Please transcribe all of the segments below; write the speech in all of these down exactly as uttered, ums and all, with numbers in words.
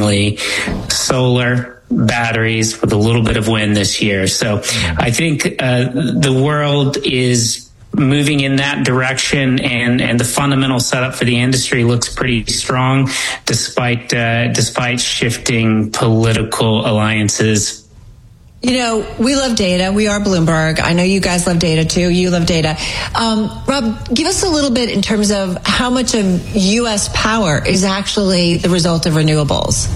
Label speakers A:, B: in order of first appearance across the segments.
A: predominantly solar, batteries with a little bit of wind this year. So I think uh, the world is moving in that direction, and, and the fundamental setup for the industry looks pretty strong despite uh, despite shifting political alliances.
B: You know, we love data. We are Bloomberg. I know you guys love data too. You love data. Um, Rob, give us a little bit in terms of how much of U S power is actually the result of renewables.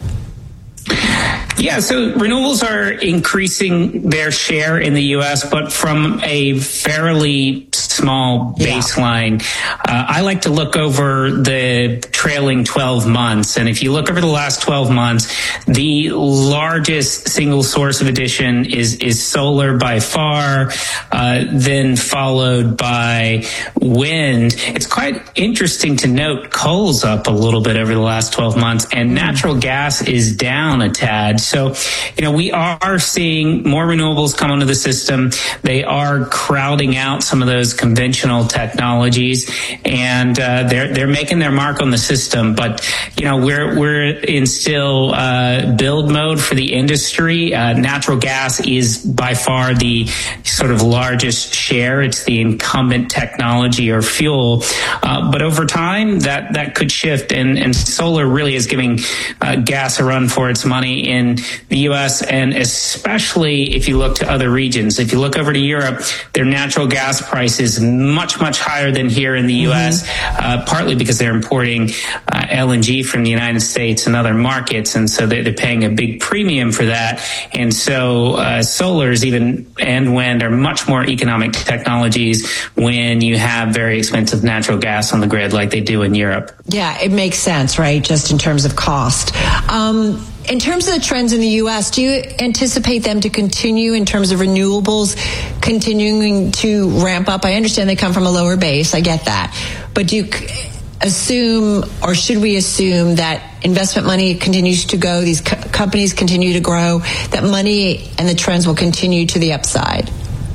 A: Yeah, so renewables are increasing their share in the U S, but from a fairly small baseline. Yeah. Uh, I like to look over the trailing twelve months. And if you look over the last twelve months, the largest single source of addition is, is solar by far, uh, then followed by wind. It's quite interesting to note coal's up a little bit over the last twelve months, and natural gas is down a tad. So, you know, we are seeing more renewables come into the system. They are crowding out some of those conventional technologies, and uh, they're they're making their mark on the system. But you know, we're we're in still uh, build mode for the industry. Uh, natural gas is by far the sort of largest share. It's the incumbent technology or fuel. Uh, but over time, that that could shift, and and solar really is giving uh, gas a run for its money in the U S, and especially if you look to other regions. If you look over to Europe, their natural gas price is much, much higher than here in the U S, mm-hmm. uh, partly because they're importing uh, L N G from the United States and other markets, and so they're, they're paying a big premium for that. And so uh, solars even and wind are much more economic technologies when you have very expensive natural gas on the grid like they do in Europe.
B: Yeah, it makes sense, right, just in terms of cost. Um, In terms of the trends in the U S, do you anticipate them to continue in terms of renewables continuing to ramp up? I understand they come from a lower base. I get that. But do you assume, or should we assume, that investment money continues to go, these co- companies continue to grow, that money and the trends will continue to the upside?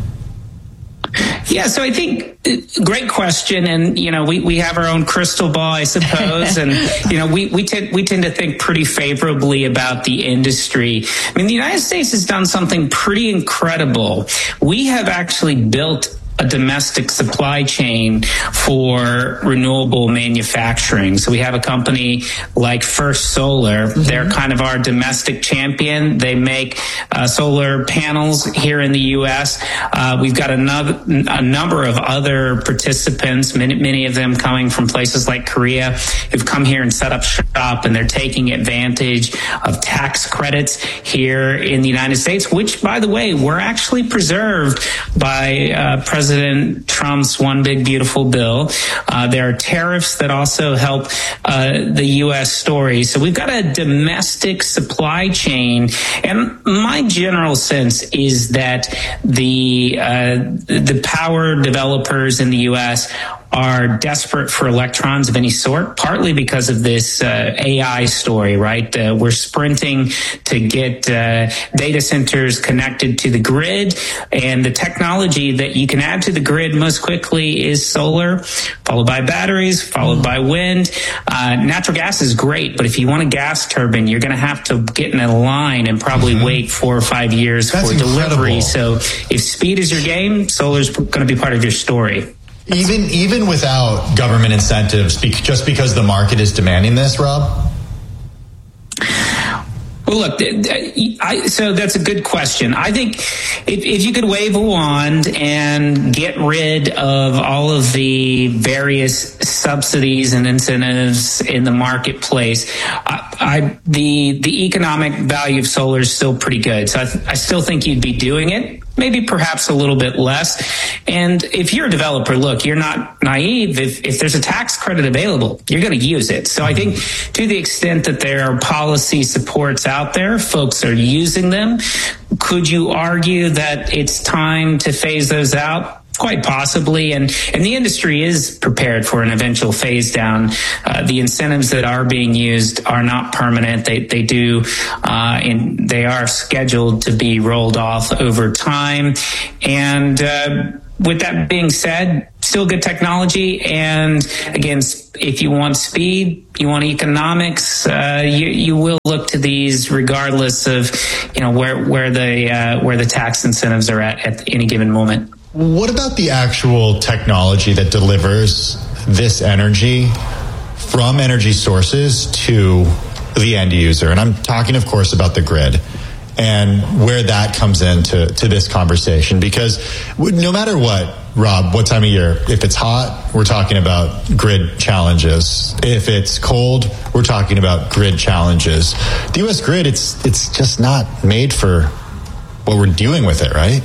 A: Yeah, so I think, great question, and you know, we, we have our own crystal ball, I suppose, and you know, we we tend we tend to think pretty favorably about the industry. I mean, the United States has done something pretty incredible. We have actually built a domestic supply chain for renewable manufacturing. So we have a company like First Solar. Mm-hmm. They're kind of our domestic champion. They make uh, solar panels here in the U S. Uh, we've got another, a number of other participants, many, many of them coming from places like Korea, who've come here and set up shop, and they're taking advantage of tax credits here in the United States, which, by the way, were actually preserved by uh, President President Trump's One Big Beautiful Bill. Uh, there are tariffs that also help uh, the U S story. So we've got a domestic supply chain. And my general sense is that the uh, the power developers in the U S are desperate for electrons of any sort, partly because of this uh, A I story, right? Uh, we're sprinting to get uh, data centers connected to the grid, and the technology that you can add to the grid most quickly is solar, followed by batteries, followed by wind. Uh, natural gas is great, but if you want a gas turbine, you're going to have to get in a line and probably mm-hmm. wait four or five years That's for incredible. delivery. So if speed is your game, solar's going to be part of your story.
C: Even even without government incentives, just because the market is demanding this, Rob?
A: Well, look, I, so that's a good question. I think if, if you could wave a wand and get rid of all of the various subsidies and incentives in the marketplace, I, I, the the economic value of solar is still pretty good. So I, I still think you'd be doing it. Maybe perhaps a little bit less. And if you're a developer, look, you're not naive. If, if there's a tax credit available, you're going to use it. So I think to the extent that there are policy supports out there, folks are using them. Could you argue that it's time to phase those out? Quite possibly, and, and the industry is prepared for an eventual phase down. Uh, the incentives that are being used are not permanent. They they do, uh, and they are scheduled to be rolled off over time. And uh, with that being said, still good technology. And again, if you want speed, you want economics, uh, you, you will look to these regardless of, you know, where, where the, uh, where the tax incentives are at at any given moment.
C: What about the actual technology that delivers this energy from energy sources to the end user? And I'm talking, of course, about the grid and where that comes into to this conversation. Because no matter what, Rob, what time of year, if it's hot, we're talking about grid challenges. If it's cold, we're talking about grid challenges. The U S grid, it's it's just not made for what we're doing with it, right?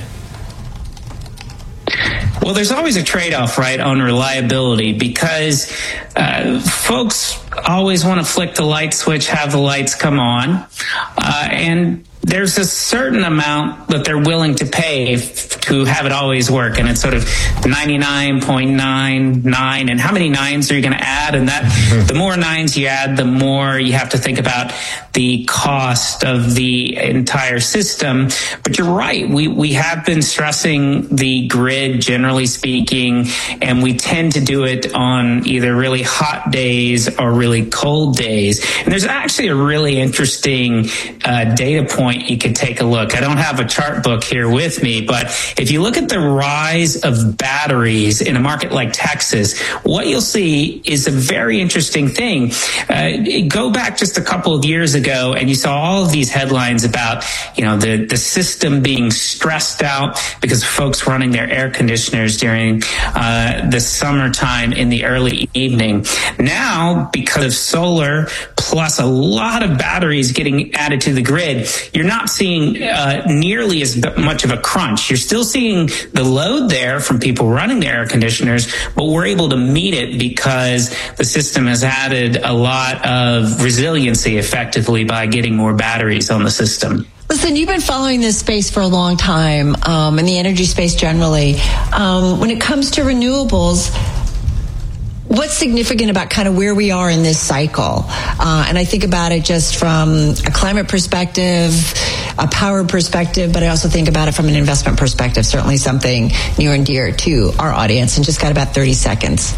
A: Well, there's always a trade-off, right, on reliability, because uh, folks always want to flick the light switch, have the lights come on, uh, and there's a certain amount that they're willing to pay f- to have it always work, and it's sort of ninety-nine point nine nine, and how many nines are you going to add? And that the more nines you add, the more you have to think about the cost of the entire system. But you're right, we, we have been stressing the grid, generally speaking, and we tend to do it on either really hot days or really cold days. And there's actually a really interesting uh, data point you could take a look. I don't have a chart book here with me, but if you look at the rise of batteries in a market like Texas, what you'll see is a very interesting thing. Uh, go back just a couple of years ago and you saw all of these headlines about, you know, the, the system being stressed out because of folks running their air conditioners during uh, the summertime in the early evening. Now, because of solar plus a lot of batteries getting added to the grid, you're not seeing uh, nearly as much of a crunch. You're still seeing the load there from people running their air conditioners, but we're able to meet it because the system has added a lot of resiliency effectively by getting more batteries on the system.
B: Listen, you've been following this space for a long time, um, and the energy space generally. Um, when it comes to renewables, what's significant about kind of where we are in this cycle? Uh, and I think about it just from a climate perspective, a power perspective, but I also think about it from an investment perspective, certainly something near and dear to our audience. And just got about thirty seconds.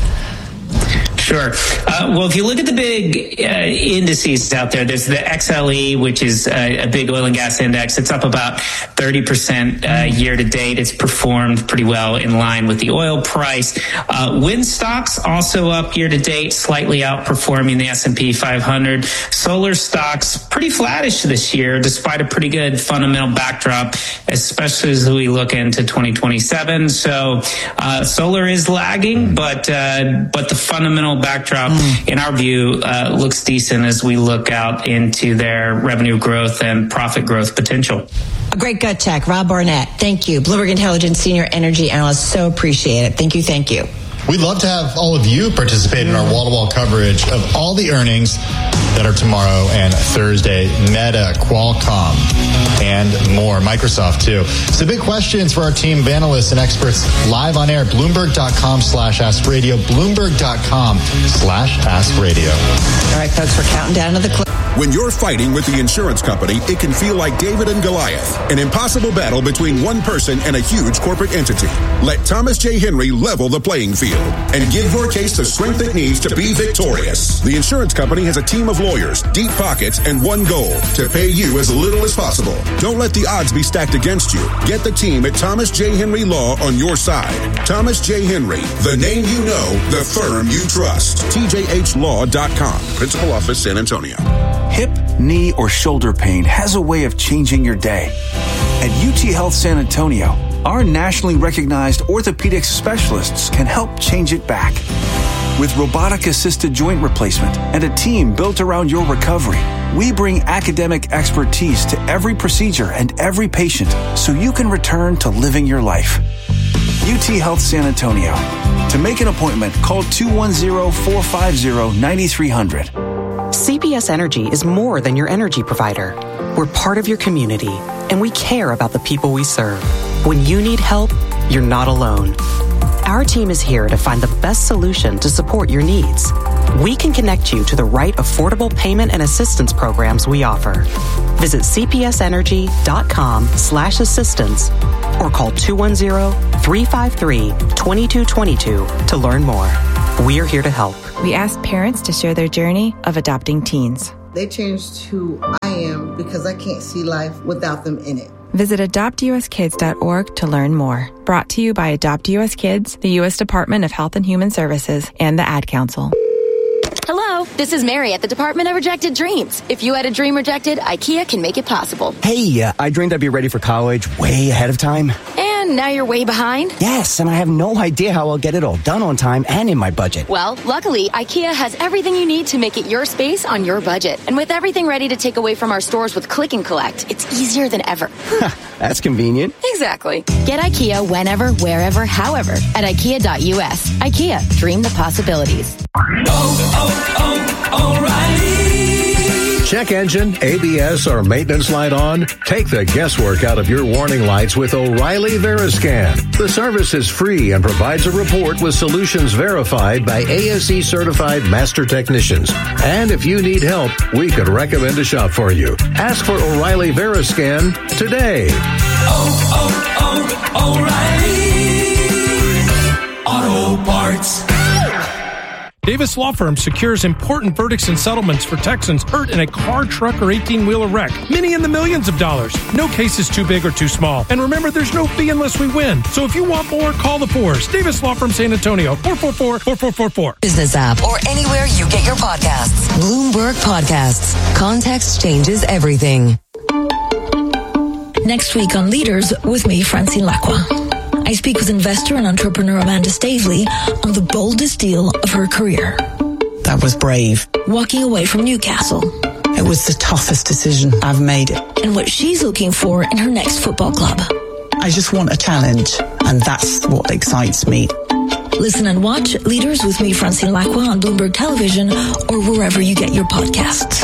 A: Sure. Uh, well, if you look at the big uh, indices out there, there's the X L E, which is a, a big oil and gas index. It's up about thirty percent uh, year to date. It's performed pretty well in line with the oil price. Uh, wind stocks also up year to date, slightly outperforming the S and P five hundred. Solar stocks pretty flattish this year, despite a pretty good fundamental backdrop, especially as we look into twenty twenty-seven. So uh, solar is lagging, but uh, but the fundamental backdrop, mm. in our view, uh, looks decent as we look out into their revenue growth and profit growth potential.
B: A great gut check. Rob Barnett, thank you. Bloomberg Intelligence Senior Energy Analyst. So appreciate it. Thank you, thank you.
C: We'd love to have all of you participate in our wall-to-wall coverage of all the earnings that are tomorrow and Thursday. Meta, Qualcomm, and more. Microsoft, too. So big questions for our team of analysts and experts live on air. Bloomberg.com slash Ask Radio. Bloomberg.com slash Ask Radio.
B: All right, folks, we're counting down to the close.
D: When you're fighting with the insurance company, it can feel like David and Goliath, an impossible battle between one person and a huge corporate entity. Let Thomas J. Henry level the playing field and give your case the strength it needs to be victorious. The insurance company has a team of lawyers, deep pockets, and one goal: to pay you as little as possible. Don't let the odds be stacked against you. Get the team at Thomas J. Henry Law on your side. Thomas J. Henry, the name you know, the firm you trust. T J H law dot com. Principal Office, San Antonio.
E: Hip, knee, or shoulder pain has a way of changing your day. At U T Health San Antonio, our nationally recognized orthopedic specialists can help change it back. With robotic-assisted joint replacement and a team built around your recovery, we bring academic expertise to every procedure and every patient so you can return to living your life. U T Health San Antonio. To make an appointment, call two one zero, four five zero, nine three zero zero.
F: C B S Energy is more than your energy provider. We're part of your community, and we care about the people we serve. When you need help, you're not alone. Our team is here to find the best solution to support your needs. we can connect you to the right affordable payment and assistance programs we offer. Visit cpsenergy.com slash assistance or call two one zero, three five three, two two two two to learn more. We're here to help.
G: We asked parents to share their journey of adopting teens.
H: They changed who I am because I can't see life without them in it.
G: Visit adopt u s kids dot org to learn more. Brought to you by Adopt U S Kids, the U S Department of Health and Human Services, and the Ad Council.
I: Hello, this is Mary at the Department of Rejected Dreams. If you had a dream rejected, IKEA can make it possible.
J: Hey, uh, I dreamed I'd be ready for college way ahead of time.
I: And now you're way behind?
J: Yes, and I have no idea how I'll get it all done on time and in my budget.
I: Well, luckily, IKEA has everything you need to make it your space on your budget. And with everything ready to take away from our stores with Click and Collect, it's easier than ever.
J: That's convenient.
I: Exactly. Get IKEA whenever, wherever, however at ikea dot u s. IKEA, dream the possibilities.
K: Oh, oh, oh, O'Reilly. Check engine, A B S, or maintenance light on? Take the guesswork out of your warning lights with O'Reilly Veriscan. The service is free and provides a report with solutions verified by A S E certified master technicians. And if you need help, we could recommend a shop for you. Ask for O'Reilly Veriscan today. Oh, oh, oh, O'Reilly Auto Parts.
L: Davis Law Firm secures important verdicts and settlements for Texans hurt in a car, truck, or eighteen-wheeler wreck. Many in the millions of dollars. No case is too big or too small. And remember, there's no fee unless we win. So if you want more, call the Fours. Davis Law Firm San Antonio, four four four, four four four four.
M: Business app or anywhere you get your podcasts. Bloomberg Podcasts. Context changes everything.
N: Next week on Leaders with me, Francine Lacqua. I speak with investor and entrepreneur Amanda Stavely on the boldest deal of her career.
O: That was brave.
N: Walking away from Newcastle.
O: It was the toughest decision. I've made it.
N: And what she's looking for in her next football club.
O: I just want a challenge, and that's what excites me.
N: Listen and watch Leaders with me, Francine Lacqua, on Bloomberg Television or wherever you get your podcasts.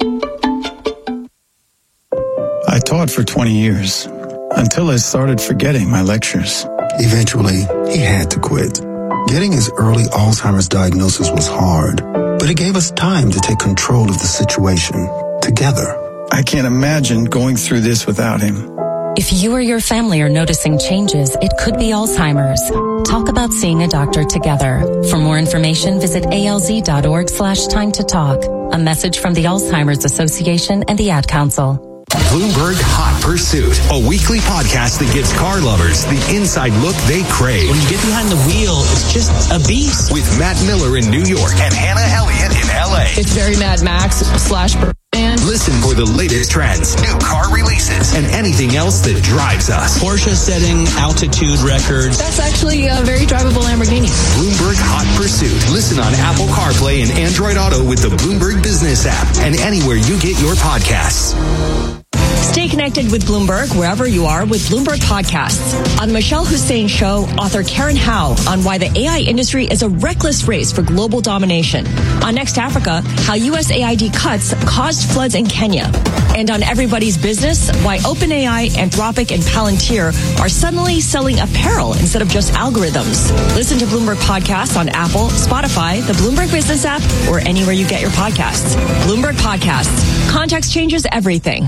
P: I taught for twenty years until I started forgetting my lectures.
Q: Eventually, he had to quit. Getting his early Alzheimer's diagnosis was hard, but it gave us time to take control of the situation together.
P: I can't imagine going through this without him.
R: If you or your family are noticing changes, it could be Alzheimer's. Talk about seeing a doctor together. For more information, visit alz.org slash time to talk. A message from the Alzheimer's Association and the Ad Council.
S: Bloomberg Hot Pursuit, a weekly podcast that gives car lovers the inside look they crave.
T: When you get behind the wheel, it's just a beast.
S: With Matt Miller in New York and Hannah Elliott in L A.
U: It's very Mad Max slash Birdman.
S: Listen for the latest trends, new car releases, and anything else that drives us.
T: Porsche setting altitude records.
U: That's actually a very drivable Lamborghini.
S: Bloomberg Hot Pursuit. Listen on Apple CarPlay and Android Auto with the Bloomberg Business app and anywhere you get your podcasts.
V: Stay connected with Bloomberg wherever you are with Bloomberg Podcasts. On the Michelle Hussein Show, author Karen Howe on why the A I industry is a reckless race for global domination. On Next Africa, how U S A I D cuts caused floods in Kenya. And on Everybody's Business, why OpenAI, Anthropic, and Palantir are suddenly selling apparel instead of just algorithms. Listen to Bloomberg Podcasts on Apple, Spotify, the Bloomberg Business app, or anywhere you get your podcasts. Bloomberg Podcasts. Context changes everything.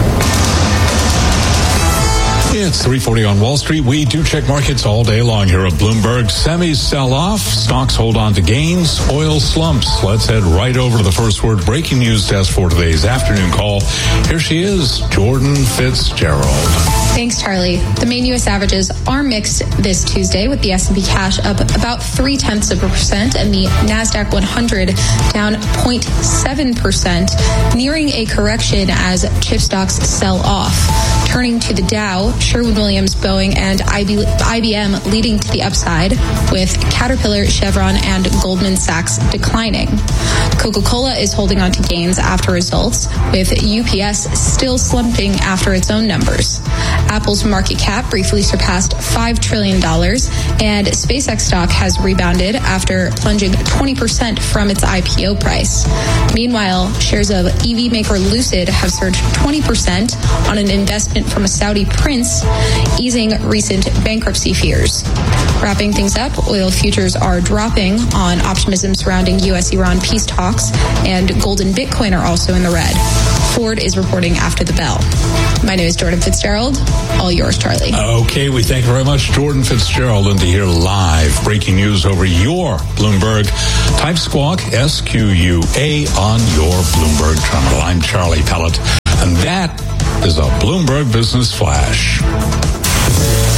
W: It's three forty on Wall Street. We do check markets all day long here at Bloomberg. Semis sell off. Stocks hold on to gains. Oil slumps. Let's head right over to the first word breaking news desk for today's afternoon call. Here she is, Jordan Fitzgerald.
X: Thanks, Charlie. The main U S averages are mixed this Tuesday, with the S and P cash up about three tenths of a percent and the NASDAQ one hundred down zero point seven percent, nearing a correction as chip stocks sell off. Turning to the Dow, Sherwin-Williams, Boeing, and I B M leading to the upside, with Caterpillar, Chevron, and Goldman Sachs declining. Coca-Cola is holding on to gains after results, with U P S still slumping after its own numbers. Apple's market cap briefly surpassed five trillion dollars, and SpaceX stock has rebounded after plunging twenty percent from its I P O price. Meanwhile, shares of E V maker Lucid have surged twenty percent on an investment investment from a Saudi prince, easing recent bankruptcy fears. Wrapping things up, oil futures are dropping on optimism surrounding U S Iran peace talks, and gold and Bitcoin are also in the red. Ford is reporting after the bell. My name is Jordan Fitzgerald. All yours, Charlie.
W: Okay, we thank you very much, Jordan Fitzgerald, and to hear live breaking news over your Bloomberg, type Squawk, S Q U A, on your Bloomberg terminal. I'm Charlie Pellet, and that is a Bloomberg Business Flash.